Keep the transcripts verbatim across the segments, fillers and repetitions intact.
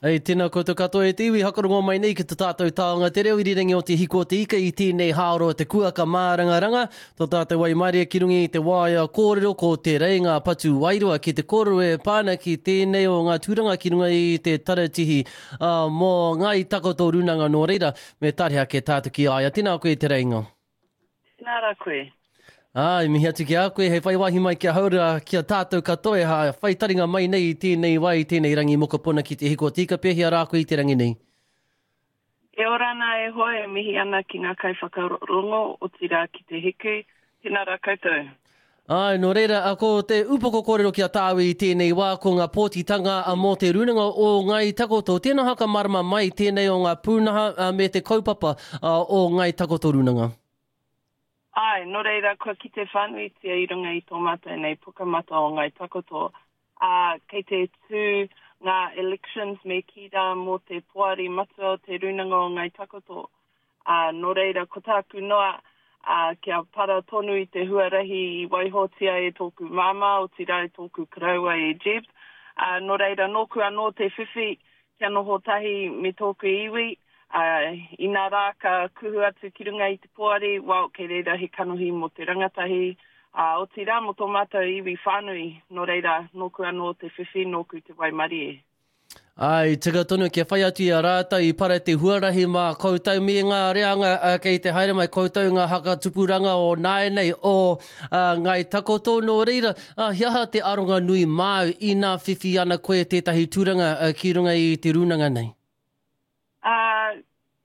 Ei, tēnā koutou katoa e te iwi, hakarongo mai nei ki te tātou taonga te reo irirangi o te hiko te ika i tēnei haoro te kuaka mārangaranga. Tō tātou wai maria ki rungi te waia kōrero ko te reinga patu wairua ki te kōrero e pāna ki tēnei o ngā tūranga ki runga i te taratihi uh, mō ngai takoto runanga nō reira me tarihea ke tātou ki aia. Tēnā koe te reinga. Tēnā rā koe. Ai, mihi atu ki a koe, hei whai wahi mai kia haura kia tātou katoe, ha whai taringa mai nei i tēnei wai, tēnei rangi mokopuna ki te hiko tika, pēhia rā koe i te rangi nei. E orana e hoe, mihi ana ki ngā kai whakarongo o tira ki te hiku, tēnā rā koutou. Ai, no reira, a ko te upoko kōrero kia tāwi i tēnei wā ko ngā pōtitanga a mō te runanga o ngai takoto. Tēnā haka marama mai tēnei o ngā pūnaha a, me te kaupapa a, o ngai takoto runanga. Ai, no reira, kua ki te whānui tia i runga i tō mata nei pukamata o ngai takoto. Uh, kei te tū ngā elections me kira mō te poari matua te runanga o ngai takoto. Uh, no reira, ko tāku noa uh, kia para tonu i te huarahi i waihotia e tōku mama o tira e tōku karaua e Jeb. Uh, no reira, nōku anō te whiwhi kia noho tahi me tōku iwi. Uh, I nā rā ka kuhu atu ki runga i te poari, wau kei reira he kanohi mo te rangatahi. Uh, o te rā mo tō mātou iwi whānui, no reira, nōku anō te whiwhi, nōku te waimarie. Ai, tika tonu kia whai atu i a rāta i para te huarahi mā koutou me ngā reanga uh, kei te haere mai koutou ngā haka tupuranga o nāe nei o uh, ngai takoto no reira. Uh, hiaha te aronga nui māu i nā whiwhi ana koe tētahi tūranga uh, ki runga i te runanga nei. Uh,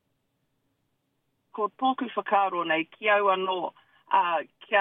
ko tōku whakaro nei, ki au anō, uh, kia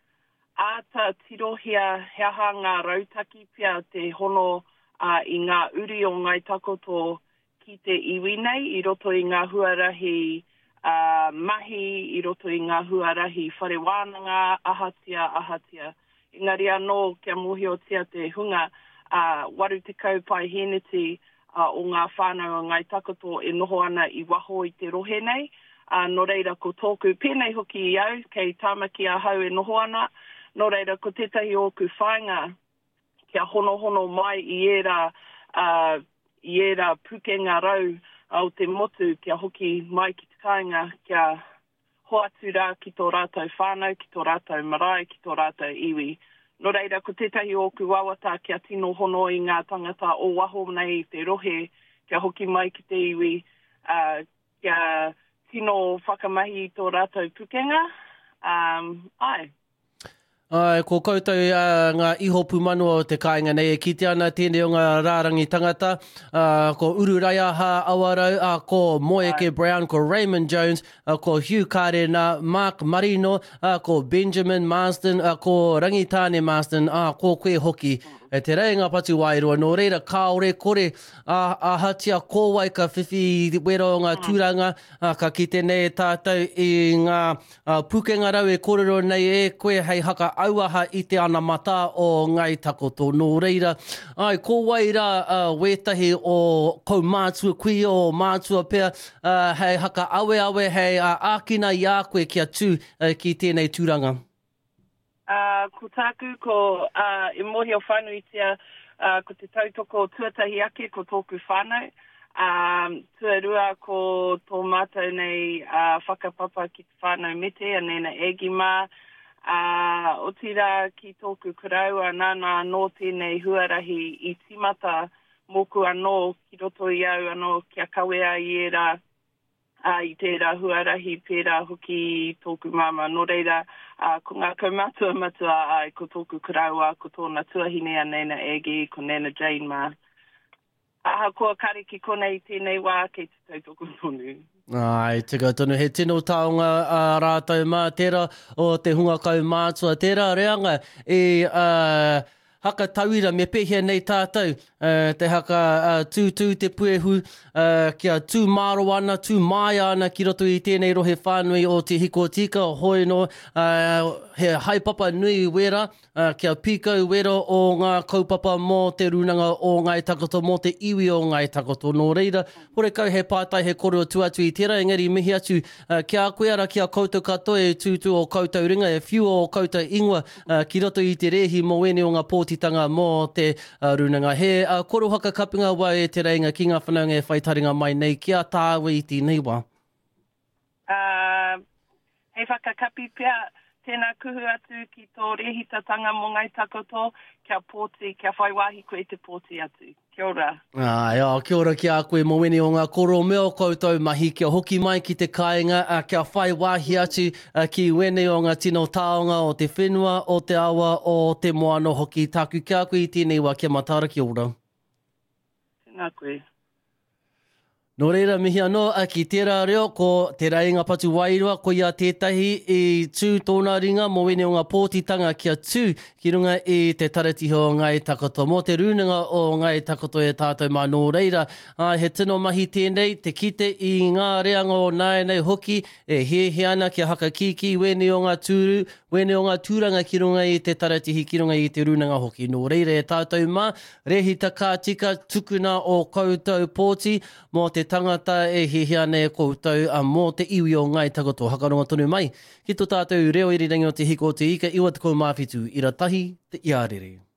āta tirohia heaha ngā rautaki pia te hono uh, i ngā uri o ngai takoto ki te iwi nei, i roto i ngā huarahi uh, mahi, i roto i ngā huarahi whare wānanga, ahatia, ahatia. Engari anō, kia mohi o tia te hunga, uh, waru te kaupai heneti, Uh, o ngā whānau o ngai takoto e noho ana i waho i te rohe nei. Uh, no reira, ko tōku pēnei hoki i au, kei tāmaki a hau e noho ana. No reira, ko tētahi o ku whainga, kia hono hono mai i era, uh, i era pukenga rau uh, o te motu, kia hoki mai ki te kāinga, kia hoatu rā ki tō rātou whānau, ki tō rātou marae, ki tō rātou iwi. No reira, ko tētahi o ku wawata kia tino hono i ngā tangata o waho nei te rohe, kia hoki mai ki te iwi, uh, kia tino whakamahi tō rātou pukenga. Um, ai. Ai, ko koutou uh, ngā iho pumanu o te kāinga nei, e kite ana tēnei o ngā rārangi tangata, uh, ko Ururaya ha Awarau, uh, ko Moeke Brown, ko Raymond Jones, uh, ko Hugh Karena, Mark Marino, uh, ko Benjamin Marsden, uh, ko Rangitane Marsden, uh, ko koe hoki. E te reinga patu wairua, no reira kāore kore a, a hatia kōwai ka whiwhi wera o ngā tūranga, a, ka kite nei tātou i ngā a, pukenga rau e kōrero nei e koe hei haka auaha i te ana mata o ngai takoto. No reira, ai, kōwai rā uh, wetahi o kou mātua kui o mātua pia, uh, hei haka awe awe hei uh, ākina i a koe kia tū uh, ki tēnei tūranga. Uh, ko tāku, ko uh, e mohi o whānui tia, uh, ko te tautoko tuatahi ake, ko tōku whānau. Um, tuarua ko tō mātou nei uh, whakapapa ki te whānau mete, anena egima. Uh, o tira ki tōku karaua, nāna anō tēnei huarahi i timata moku anō, ki roto i au anō kia kawea i era. Uh, I tērā huarahi pērā hoki tōku mama. No reira, uh, ko ngā kaumātua matua ai, ko tōku karaua, ko tōna tuahine a Nena Egi, ko Nena Jane Ma. Aha, kua kare ki konei tēnei wā kei te tautoko tonu. Ai, tika tonu, he tino taonga uh, rātou mā, tērā o te hunga kaumātua, tērā reanga e... Uh, haka tauira me pehia nei tātou, uh, te haka uh, tūtū te puehu, uh, kia tū māro ana, tū mai ana ki roto i tēnei rohe whānui o te hiko tika, hoi no, uh, he haipapa nui wera, uh, kia piko wera o ngā kaupapa mō te runanga o ngai takoto, mō te iwi o ngai takoto. No reira, hore kau he pātai he koro tu atu i tērā, engari mihi atu, uh, kia koe ara kia koutou katoe tūtū o koutou ringa, e whiu o koutou ingoa, uh, ki roto i te rehi mo wene o ngā pōti pōtitanga mō te uh, runanga. He uh, koro haka kapinga wai e te reinga ki ngā whanaunga e whaitaringa mai nei, kia tāwe i tēnei wā? Uh, hei whakakapi pia, tēnā kuhu atu ki tō rehitatanga mō ngai takoto, kia pōti, kia whaiwahi koe te pōti atu. Kia ora. Ah, ia, kia ora ki a koe mō wene o ngā koro mea o koutou mahi, kia hoki mai ki te kāinga, uh, kia whaiwahi atu uh, ki wene o ngā tino taonga o te whenua, o te awa, o te moano hoki taku. Kia koe i tēnei wā, kia matara, kia ora. Tēnā koe. Nō reira mihi anō, ki tērā reo, ko te reinga patu wairua, ko ia tētahi i tū tōna ringa, mō wene o ngā pōtitanga kia tū, ki runga i te taratiho o Ngai Takoto. Mō te runanga o Ngai Takoto e tātou mā nō reira. Uh, he tino mahi tēnei, te kite i ngā reanga o nāi nei hoki, e he he ana kia haka kiki, wene o ngā tūru, wene o ngā tūranga ki runga i te taratihi, ki runga i te runanga hoki. Nō reira e tātou mā, rehita kā tika, tukuna o koutou pōti, mō te tangata e hihia nei koutou a mō te iwi o Ngai Takoto. Hakaronga tonu mai, ki tō tātou reo irirangi o te hiko o te ika, iwa te kou mawhitu, ira tahi te iarere.